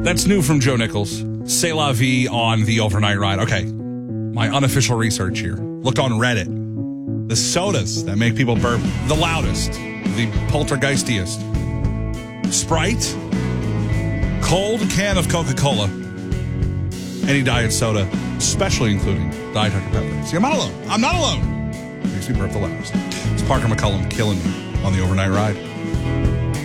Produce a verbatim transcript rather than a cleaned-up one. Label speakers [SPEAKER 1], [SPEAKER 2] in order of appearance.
[SPEAKER 1] That's new from Joe Nichols. C'est la vie on the overnight ride. Okay, my unofficial research here. Looked on Reddit. The sodas that make people burp the loudest, the poltergeistiest. Sprite, cold can of Coca-Cola, any diet soda, especially including Diet Doctor Pepper. See, I'm not alone. I'm not alone. Makes me burp the loudest. It's Parker McCullum killing me on the overnight ride.